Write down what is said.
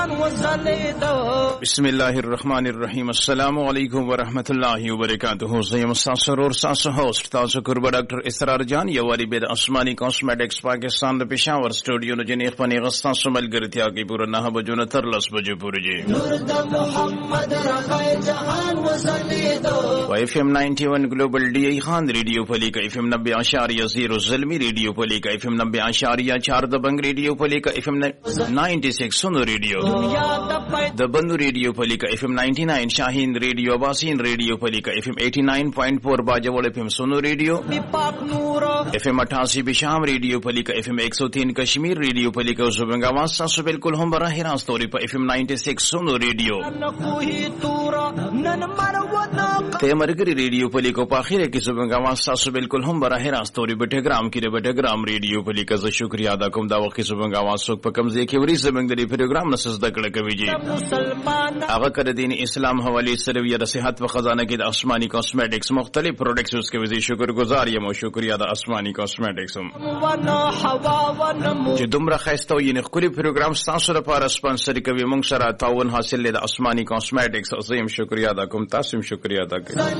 بسم الله الرحمن الرحیم. السلام علیکم ورحمۃ اللہ وبرکاتہ. زیم ساسرور ساس ہوسٹ تاسو قرب ڈاکٹر اسرار جان یواری بید اسمانی کاسمیٹکس پاکستان د پشاور سٹوڈیو نو جنیخ پنی غستا سمل گرتیا کی پورا 9 بجو نہ تر 10 بجے پورے جی نور د محمد رخای جہان وسلیدو و اف ام 91 گلوبل ڈی ای خان ریڈیو پلی کا اف ام 90.0 زلمی ریڈیو پلی کا اف ام 90.4 دبنگ ریڈیو پلی کا اف ام 96 سنو ریڈیو د بندو ریڈیو پلیکا اف ام 99 شاہین ریڈیو باسین ریڈیو پلیکا اف ام 89.4 باجوڑ اف ام سونو ریڈیو اف ام 88 بشام ریڈیو پلیکا اف ام 103 کشمیر ریڈیو پلیکا زبنگ آواز ساسو بالکل ہم براہ راست طوری پر اف ام 96 سونو ریڈیو تے مرگری ریڈیو پلیکا پاخیر کی زبنگ آواز ساسو بالکل ہم براہ راست طوری پر ٹیگرام کی بٹیگرام ریڈیو پلیکا ز شکریہ ادا کوم دا وقت زبنگ آواز سوک پکم زیکی وری زبنگ دی پروگرام نسز دکڑ کوي جی آغا کر دین اسلام حوالی صرف یا صحت و خزانہ کی آسمانی کاسمیٹکس مختلف پروڈکٹس اس کے وجہ شکر گزار یا مو شکریہ دا آسمانی کاسمیٹکس جو دمرا خیستو یہ نخکلی پروگرام ستاسو لپاره اسپانسر کوي مونږ سره تعاون حاصل لید آسمانی کاسمیٹکس عظیم شکریہ ادا کوم تاسو شکریہ ادا کوي